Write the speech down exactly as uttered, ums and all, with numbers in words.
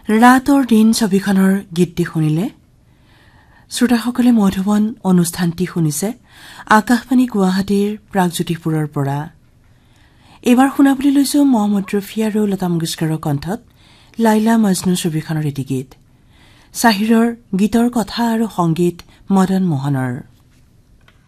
ৰাতৰ দিন ছবিখনৰ গীতটি শুনিলে শ্ৰোতাসকলে মধুবন অনুষ্ঠানটি শুনিছে আকাশবাণী গুৱাহাটীৰ প্ৰাগজ্যোতিপুৰৰ পৰা। এইবাৰ শুনাবলৈ লৈছো মহম্মদ ৰফি আৰু লতা মংগেশকাৰৰ কণ্ঠত লাইলা মজনু ছবিখনৰ এটি গীত। চাহিৰৰ গীতৰ কথা আৰু সংগীত মদন মোহনৰ।